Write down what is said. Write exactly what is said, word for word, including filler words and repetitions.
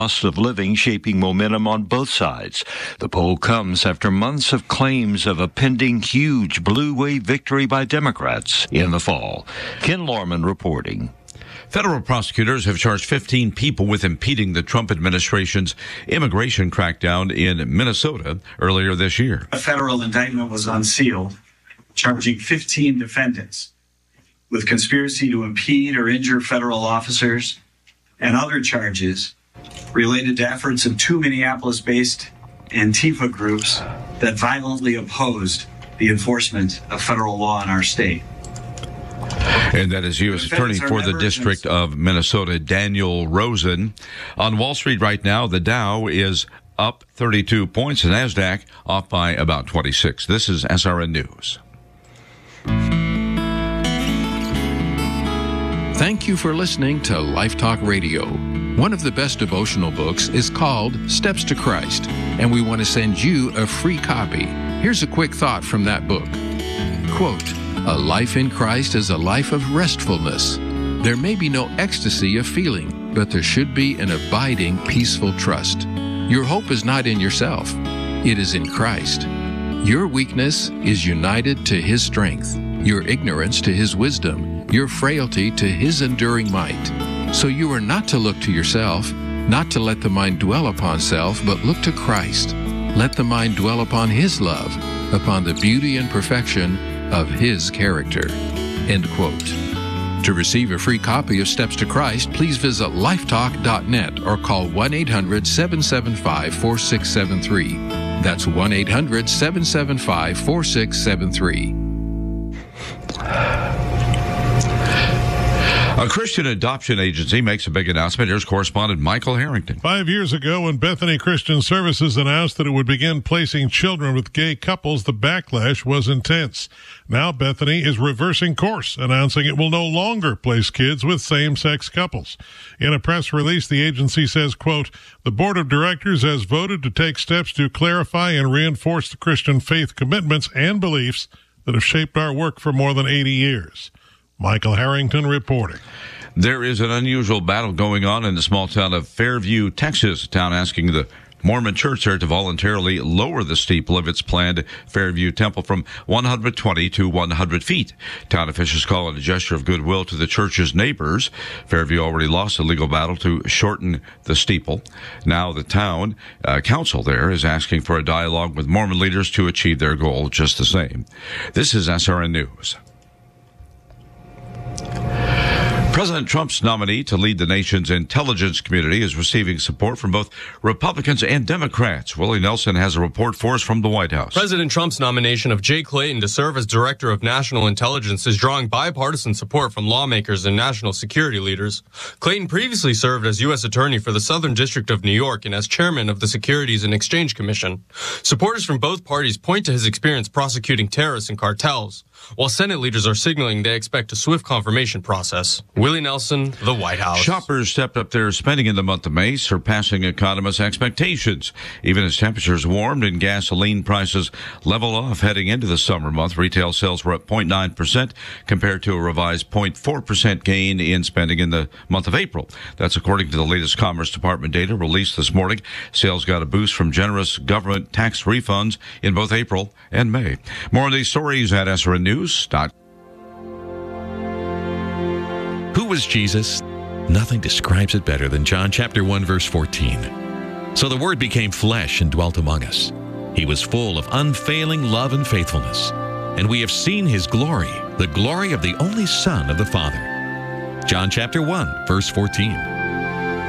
cost of living shaping momentum on both sides. The poll comes after months of claims of a pending huge blue wave victory by Democrats in the fall. Ken Lorman reporting. Federal prosecutors have charged fifteen people with impeding the Trump administration's immigration crackdown in Minnesota earlier this year. A federal indictment was unsealed, charging fifteen defendants with conspiracy to impede or injure federal officers and other charges related to efforts of two Minneapolis-based Antifa groups that violently opposed the enforcement of federal law in our state. And that is U S Attorney for the District of Minnesota, Daniel Rosen. On Wall Street right now, the Dow is up thirty-two points, and NASDAQ off by about twenty-six. This is S R N News. Thank you for listening to Life Talk Radio. One of the best devotional books is called Steps to Christ, and we want to send you a free copy. Here's a quick thought from that book. Quote, "A life in Christ is a life of restfulness. There may be no ecstasy of feeling, but there should be an abiding, peaceful trust. Your hope is not in yourself. It is in Christ. Your weakness is united to His strength, your ignorance to His wisdom, your frailty to His enduring might. So you are not to look to yourself, not to let the mind dwell upon self, but look to Christ. Let the mind dwell upon His love, upon the beauty and perfection of His character." End quote. To receive a free copy of Steps to Christ, please visit lifetalk dot net or call one eight hundred, seven seven five, four six seven three. That's one eight hundred, seven seven five, four six seven three. A Christian adoption agency makes a big announcement. Here's correspondent Michael Harrington. Five years ago, when Bethany Christian Services announced that it would begin placing children with gay couples, the backlash was intense. Now Bethany is reversing course, announcing it will no longer place kids with same-sex couples. In a press release, the agency says, quote, "The board of directors has voted to take steps to clarify and reinforce the Christian faith commitments and beliefs that have shaped our work for more than eighty years. Michael Harrington reporting. There is an unusual battle going on in the small town of Fairview, Texas, a town asking the Mormon church there to voluntarily lower the steeple of its planned Fairview temple from one hundred twenty to one hundred feet. Town officials call it a gesture of goodwill to the church's neighbors. Fairview already lost a legal battle to shorten the steeple. Now the town uh, council there is asking for a dialogue with Mormon leaders to achieve their goal just the same. This is S R N News. President Trump's nominee to lead the nation's intelligence community is receiving support from both Republicans and Democrats. Willie Nelson has a report for us from the White House. President Trump's nomination of Jay Clayton to serve as Director of National Intelligence is drawing bipartisan support from lawmakers and national security leaders. Clayton previously served as U S Attorney for the Southern District of New York and as Chairman of the Securities and Exchange Commission. Supporters from both parties point to his experience prosecuting terrorists and cartels, while Senate leaders are signaling they expect a swift confirmation process. Willie Nelson, the White House. Shoppers stepped up their spending in the month of May, surpassing economists' expectations. Even as temperatures warmed and gasoline prices level off heading into the summer month, retail sales were up zero point nine percent compared to a revised zero point four percent gain in spending in the month of April. That's according to the latest Commerce Department data released this morning. Sales got a boost from generous government tax refunds in both April and May. More on these stories at S R N News. Who was Jesus? Nothing describes it better than John chapter one, verse fourteen. So the Word became flesh and dwelt among us. He was full of unfailing love and faithfulness. And we have seen His glory, the glory of the only Son of the Father. John chapter one, verse fourteen.